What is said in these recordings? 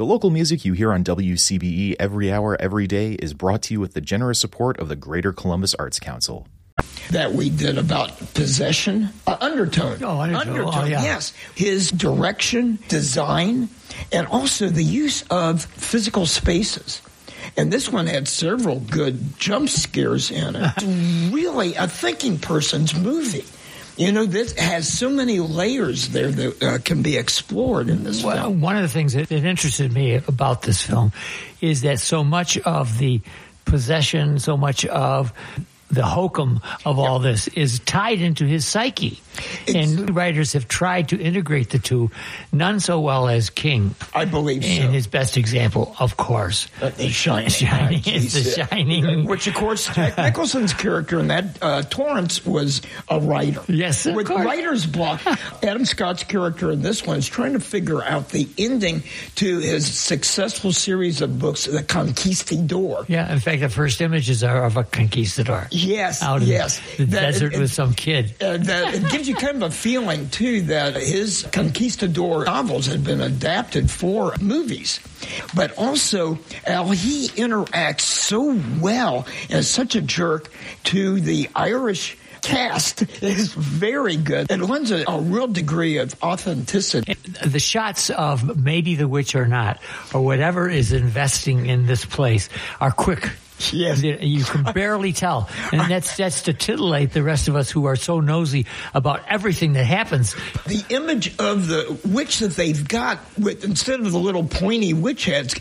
The local music you hear on WCBE every hour, every day is brought to you with the generous support of the Greater Columbus Arts Council. That we did about possession, Undertone. Undertone, yeah. Yes. His direction, design, and also the use of physical spaces. And this one had several good jump scares in it. It's really a thinking person's movie. You know, this has so many layers there that can be explored in this film. One of the things that interested me about this film is that so much of the possession, so much of the hokum of all this is tied into his psyche. And writers have tried to integrate the two, none so well as King. I believe so. And his best example, of course. The Shining. Is The Shining. Which, of course, Jack Nicholson's character in that, Torrance, was a writer. Yes, of With course. writer's block, Adam Scott's character in this one is trying to figure out the ending to his successful series of books, The Conquistador. Yeah, in fact, the first images are of a conquistador. Yes, out in the desert with some kid. It gives you kind of a feeling, too, that his Conquistador novels had been adapted for movies. But also, Al, he interacts so well and is such a jerk to the Irish cast. Is very good. It lends a real degree of authenticity. The shots of maybe the witch or not, or whatever is investing in this place, are quick. Yes. You can barely tell. And that's to titillate the rest of us who are so nosy about everything that happens. The image of the witch that they've got, with instead of the little pointy witch heads,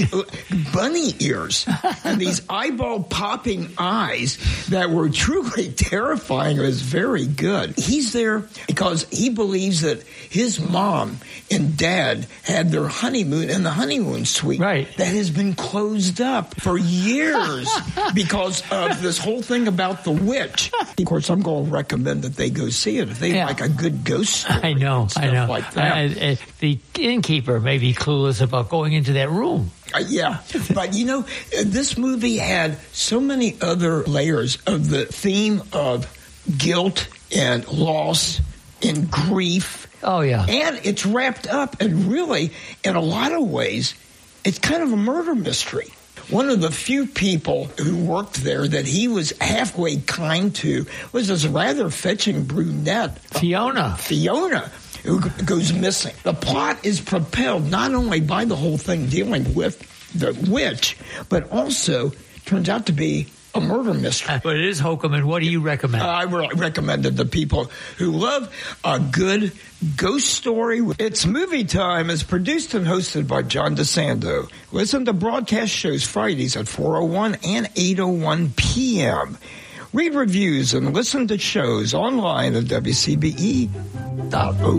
bunny ears and these eyeball-popping eyes that were truly terrifying, was very good. He's there because he believes that his mom and dad had their honeymoon in the honeymoon suite. Right. That has been closed up for years. Because of this whole thing about the witch. Of course, I'm going to recommend that they go see it if they like a good ghost story. I know. Like that. The innkeeper may be clueless about going into that room. Yeah, but you know, this movie had so many other layers of the theme of guilt and loss and grief. Oh, yeah. And it's wrapped up, and really, in a lot of ways, it's kind of a murder mystery. One of the few people who worked there that he was halfway kind to was this rather fetching brunette. Fiona, who goes missing. The plot is propelled not only by the whole thing dealing with the witch, but also turns out to be a murder mystery. But it is hokum, and what do you recommend? I recommend it to people who love a good ghost story. It's Movie Time is produced and hosted by John DeSando. Listen to broadcast shows Fridays at 4:01 and 8:01 p.m. Read reviews and listen to shows online at WCBE.org.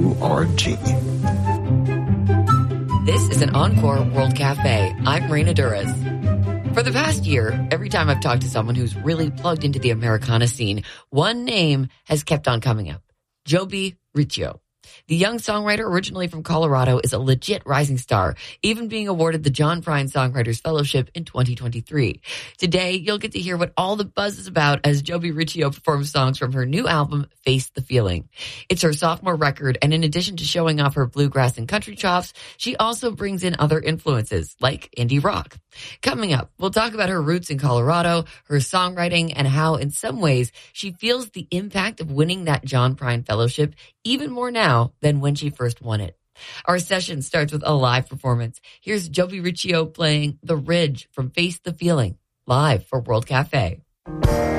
This is an Encore World Cafe. I'm Raina Duras. For the past year, every time I've talked to someone who's really plugged into the Americana scene, one name has kept on coming up. Joby Riccio. The young songwriter, originally from Colorado, is a legit rising star, even being awarded the John Prine Songwriters Fellowship in 2023. Today, you'll get to hear what all the buzz is about as Joby Riccio performs songs from her new album, Face the Feeling. It's her sophomore record, and in addition to showing off her bluegrass and country chops, she also brings in other influences, like indie rock. Coming up, we'll talk about her roots in Colorado, her songwriting, and how, in some ways, she feels the impact of winning that John Prine Fellowship even more now than when she first won it. Our session starts with a live performance. Here's Joby Riccio playing The Ridge from Face the Feeling, live for World Cafe.